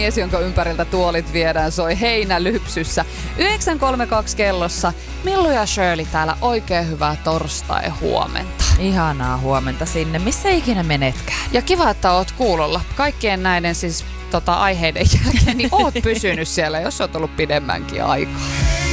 Mies, jonka ympäriltä tuolit viedään, soi Heinälypsyssä. 9.32 kellossa. Millu ja Shirley täällä, oikein hyvää torstai-huomenta. Ihanaa huomenta sinne, missä ikinä menetkään. Ja kiva, että oot kuulolla. Kaikkien näiden siis aiheiden jälkeen, niin oot pysynyt siellä, jos oot ollut pidemmänkin aikaa.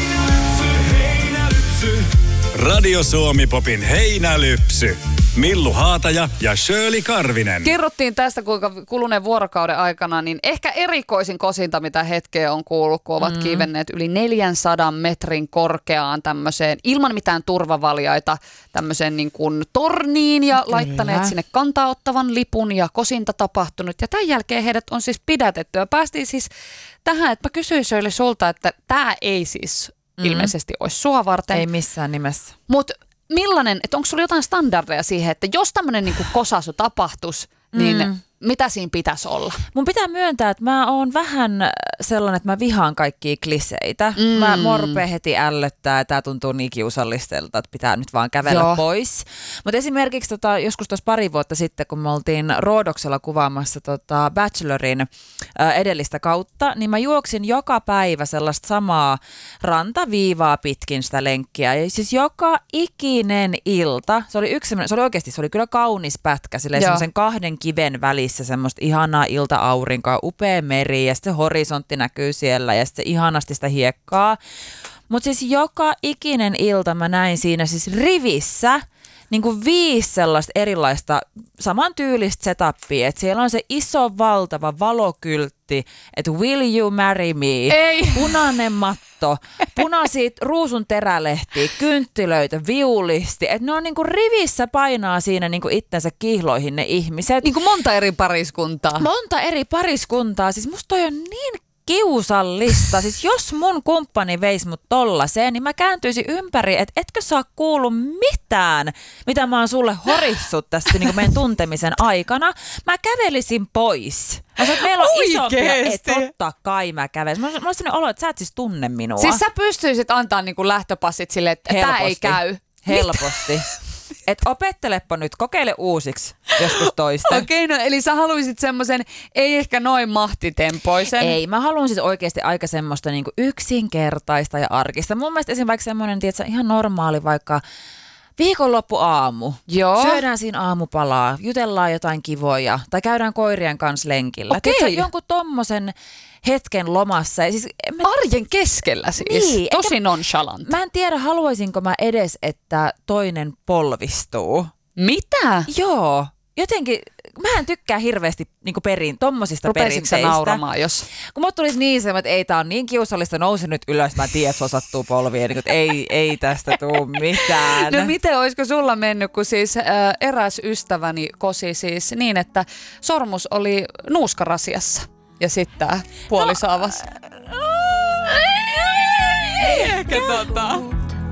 Radio Suomi Popin Heinälypsy. Millu Haataja ja Shirley Karvinen. Kerrottiin tästä, kuinka kuluneen vuorokauden aikana, niin ehkä erikoisin kosinta, mitä hetkeen on kuullut, kun ovat kiivenneet yli 400 metrin korkeaan tämmöiseen, ilman mitään turvavaljaita, tämmöiseen niin kuin torniin ja laittaneet sinne kantaottavan lipun ja kosinta tapahtunut. Ja tämän jälkeen heidät on siis pidätetty. Ja päästiin siis tähän, että mä kysyin Shirley sulta, että tämä ei siis ilmeisesti olisi sua varten. Ei missään nimessä. Mutta millainen, että onko sulla jotain standardeja siihen, että jos tämmöinen niinku kosasu tapahtuisi, niin mitä siinä pitäisi olla? Mun pitää myöntää, että mä oon vähän sellainen, että mä vihaan kaikkia kliseitä. Mä rupea heti ällöttää, tää tuntuu niin kiusalliselta, että pitää nyt vaan kävellä pois. Mutta esimerkiksi joskus tuossa pari vuotta sitten, kun me oltiin Roodoksella kuvaamassa Bachelorin edellistä kautta, niin mä juoksin joka päivä sellaista samaa rantaviivaa pitkin sitä lenkkiä. Ja siis joka ikinen ilta, se oli kyllä kaunis pätkä, semmoisen 2 kiven välissä semmoista ihanaa ilta-aurinkoa, upea meri ja sitten horisontti näkyy siellä ja sitten ihanasti sitä hiekkaa. Mutta siis joka ikinen ilta mä näin siinä siis rivissä niin kuin 5 sellaista erilaista samantyylistä setupia, että siellä on se iso valtava valokyltti, että will you marry me, punainen matto, punaisia ruusun terälehtiä, kynttilöitä, viulisti, että ne on niin kuin rivissä painaa siinä niin kuin itsensä kihloihin ne ihmiset. Niin kuin monta eri pariskuntaa. Monta eri pariskuntaa, siis musta toi on niin kiusallista. Siis jos mun kumppani veisi mut tollaseen, niin mä kääntyisin ympäri, että etkö saa kuullut mitään, mitä mä oon sulle horissut tässä niin kuin meidän tuntemisen aikana. Mä kävelisin pois. Mä sanoin, että meillä on isompia, että totta kai mä kävelisin. Mulla on sellainen olo, että sä et siis tunne minua. Siis sä pystyisit antaa niin kuin lähtöpassit silleen, että tää ei käy. Helposti. Että opettelepa nyt, kokeile uusiksi joskus toista. Okei, no eli sä haluaisit semmoisen, ei ehkä noin mahtitempoisen. Ei, mä haluan siis oikeasti aika semmoista niinku yksinkertaista ja arkista. Mun mielestä esimerkiksi vaikka semmoinen, tietsä, ihan normaali vaikka viikonloppuaamu. Joo. Syödään siinä aamupalaa, jutellaan jotain kivoja tai käydään koirien kanssa lenkillä. Okei. Tietsä, jonkun tommosen hetken lomassa. Ja siis, arjen keskellä siis. Niin, tosi nonchalant. Mä en tiedä, haluaisinko mä edes, että toinen polvistuu. Mitä? Joo. Jotenkin, mä en tykkää hirveästi niinku tommosista perinteistä. Rupeisitko nauramaan, jos? Kun mut tulisi niin semmoinen, että ei tää on niin kiusallista, nousi nyt ylös, mä tiedän, että sattuu polviin, niin ei tästä tuu mitään. No miten, olisiko sulla mennyt, kun siis eräs ystäväni kosi siis niin, että sormus oli nuuskarasiassa ja sitten tää puoliso avasi. Ehkä